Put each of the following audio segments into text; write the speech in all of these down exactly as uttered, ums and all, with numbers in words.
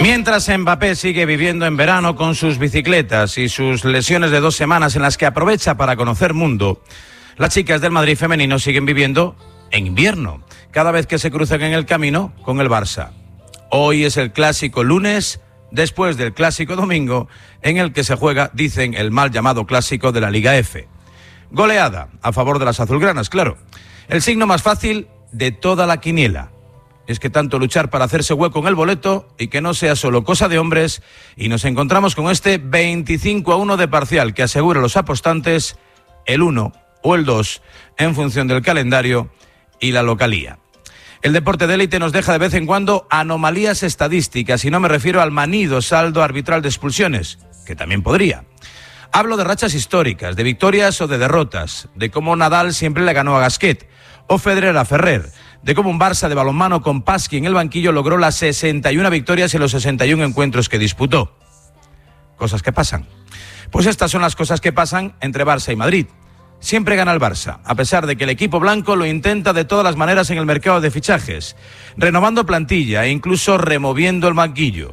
Mientras Mbappé sigue viviendo en verano con sus bicicletas y sus lesiones de dos semanas en las que aprovecha para conocer mundo, las chicas del Madrid femenino siguen viviendo en invierno, cada vez que se cruzan en el camino con el Barça. Hoy es el clásico lunes, después del clásico domingo, en el que se juega, dicen, el mal llamado clásico de la Liga F. Goleada a favor de las azulgranas, claro. El signo más fácil de toda la quiniela. Es que tanto luchar para hacerse hueco en el boleto y que no sea solo cosa de hombres, y nos encontramos con este veinticinco a uno de parcial que asegura a los apostantes el uno o el dos en función del calendario y la localía. El deporte de élite nos deja de vez en cuando anomalías estadísticas, y no me refiero al manido saldo arbitral de expulsiones, que también podría. Hablo de rachas históricas, de victorias o de derrotas, de cómo Nadal siempre le ganó a Gasquet o Federer a Ferrer, de cómo un Barça de balonmano con Pasqui en el banquillo logró las sesenta y una victorias en los sesenta y uno encuentros que disputó. Cosas que pasan. Pues estas son las cosas que pasan entre Barça y Madrid. Siempre gana el Barça, a pesar de que el equipo blanco lo intenta de todas las maneras en el mercado de fichajes, renovando plantilla e incluso removiendo el banquillo.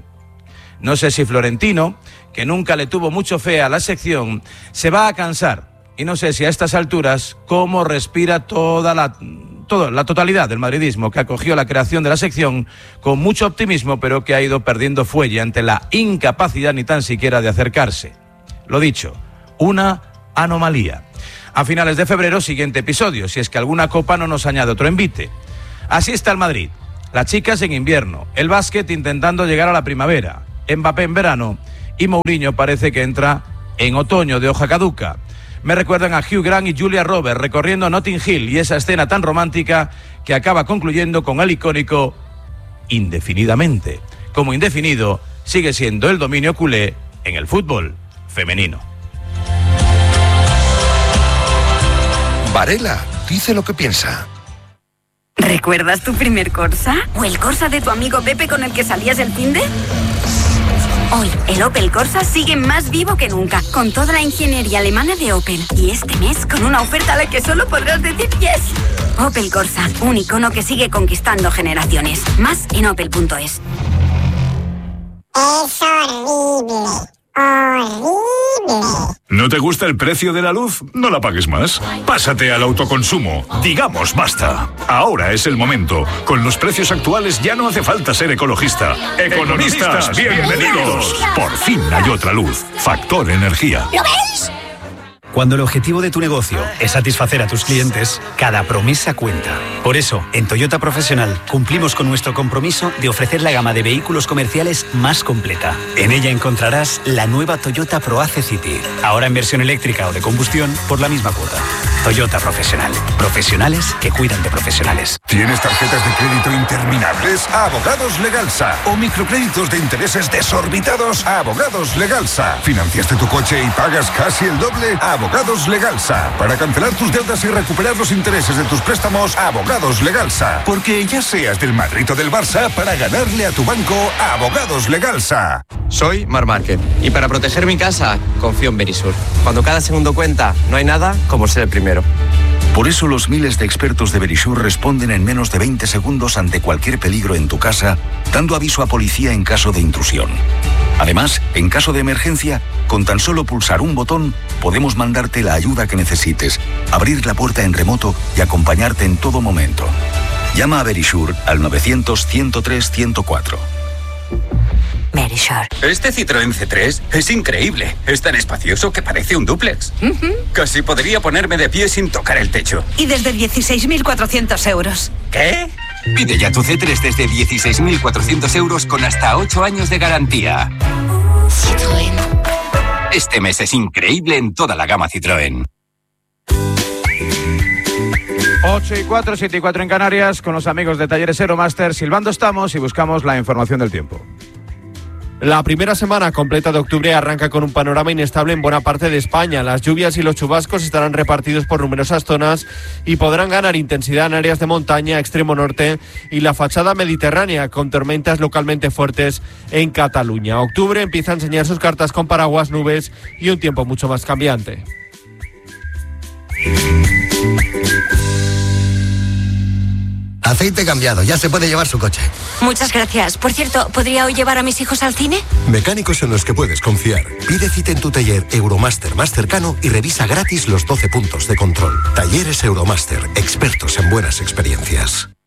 No sé si Florentino, que nunca le tuvo mucho fe a la sección, se va a cansar. Y no sé si a estas alturas cómo respira toda la, toda la totalidad del madridismo, que acogió la creación de la sección con mucho optimismo, pero que ha ido perdiendo fuelle ante la incapacidad ni tan siquiera de acercarse. Lo dicho, una anomalía. A finales de febrero, siguiente episodio, si es que alguna copa no nos añade otro envite. Así está el Madrid. Las chicas en invierno, el básquet intentando llegar a la primavera, Mbappé en verano y Mourinho parece que entra en otoño de hoja caduca. Me recuerdan a Hugh Grant y Julia Roberts recorriendo Notting Hill y esa escena tan romántica que acaba concluyendo con el icónico indefinidamente. Como indefinido sigue siendo el dominio culé en el fútbol femenino. Varela dice lo que piensa. ¿Recuerdas tu primer Corsa? ¿O el Corsa de tu amigo Pepe con el que salías el finde? Hoy, el Opel Corsa sigue más vivo que nunca, con toda la ingeniería alemana de Opel. Y este mes, con una oferta a la que solo podrás decir yes. Opel Corsa, un icono que sigue conquistando generaciones. Más en opel punto es. Es horrible. Horrible. ¿No te gusta el precio de la luz? No la pagues más. Pásate al autoconsumo. Digamos basta. Ahora es el momento. Con los precios actuales ya no hace falta ser ecologista. Economistas, bienvenidos. Por fin hay otra luz. Factor Energía. ¿Lo veis? Cuando el objetivo de tu negocio es satisfacer a tus clientes, cada promesa cuenta. Por eso, en Toyota Profesional cumplimos con nuestro compromiso de ofrecer la gama de vehículos comerciales más completa. En ella encontrarás la nueva Toyota ProAce City, ahora en versión eléctrica o de combustión por la misma cuota. Toyota Profesional. Profesionales que cuidan de profesionales. ¿Tienes tarjetas de crédito interminables? Abogados Legalsa. ¿O microcréditos de intereses desorbitados? Abogados Legalsa. ¿Financiaste tu coche y pagas casi el doble? Abogados Legalsa. Para cancelar tus deudas y recuperar los intereses de tus préstamos, Abogados Legalsa. Porque ya seas del Madrid o del Barça, para ganarle a tu banco, Abogados Legalsa. Soy Mar Márquez y para proteger mi casa, confío en Verisur. Cuando cada segundo cuenta, no hay nada como ser el primero. Por eso los miles de expertos de Verisur responden en menos de veinte segundos ante cualquier peligro en tu casa, dando aviso a policía en caso de intrusión. Además, en caso de emergencia, con tan solo pulsar un botón, podemos mandarte la ayuda que necesites, abrir la puerta en remoto y acompañarte en todo momento. Llama a Verisur al novecientos, ciento tres, ciento cuatro. Verisur. Este Citroën C tres es increíble. Es tan espacioso que parece un dúplex. Uh-huh. Casi podría ponerme de pie sin tocar el techo. Y desde dieciséis mil cuatrocientos euros. ¿Qué? Pide ya tu C tres desde dieciséis mil cuatrocientos euros con hasta ocho años de garantía. Citroën. Este mes es increíble en toda la gama Citroën. ocho y cuatro, siete y cuatro en Canarias, con los amigos de Talleres Aeromaster. Silbando estamos y buscamos la información del tiempo. La primera semana completa de octubre arranca con un panorama inestable en buena parte de España. Las lluvias y los chubascos estarán repartidos por numerosas zonas y podrán ganar intensidad en áreas de montaña, extremo norte y la fachada mediterránea, con tormentas localmente fuertes en Cataluña. Octubre empieza a enseñar sus cartas con paraguas, nubes y un tiempo mucho más cambiante. Aceite cambiado, ya se puede llevar su coche. Muchas gracias. Por cierto, ¿podría hoy llevar a mis hijos al cine? Mecánicos en los que puedes confiar. Pide cita en tu taller Euromaster más cercano y revisa gratis los doce puntos de control. Talleres Euromaster, expertos en buenas experiencias.